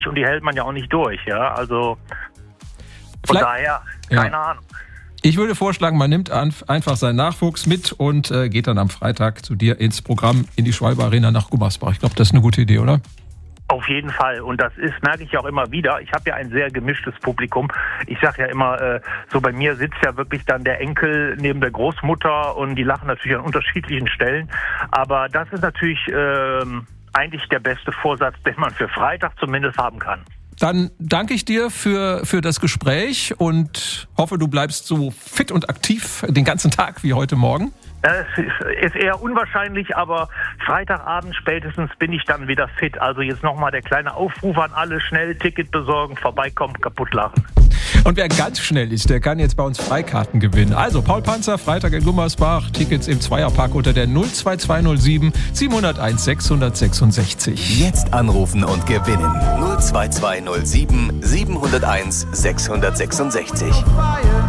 und die hält man ja auch nicht durch, ja. Also von daher, keine Ahnung. Ich würde vorschlagen, man nimmt einfach seinen Nachwuchs mit und geht dann am Freitag zu dir ins Programm in die Schwalbe Arena nach Gummersbach. Ich glaube, das ist eine gute Idee, oder? Auf jeden Fall. Und das merke ich auch immer wieder. Ich habe ja ein sehr gemischtes Publikum. Ich sage ja immer, so bei mir sitzt ja wirklich dann der Enkel neben der Großmutter und die lachen natürlich an unterschiedlichen Stellen. Aber das ist natürlich eigentlich der beste Vorsatz, den man für Freitag zumindest haben kann. Dann danke ich dir für das Gespräch und hoffe, du bleibst so fit und aktiv den ganzen Tag wie heute Morgen. Ist eher unwahrscheinlich, aber Freitagabend spätestens bin ich dann wieder fit. Also jetzt nochmal der kleine Aufruf an alle, schnell Ticket besorgen, vorbeikommen, kaputt lachen. Und wer ganz schnell ist, der kann jetzt bei uns Freikarten gewinnen. Also Paul Panzer, Freitag in Gummersbach, Tickets im Zweierpark unter der 02207 701 666. Jetzt anrufen und gewinnen. 02207 701 666.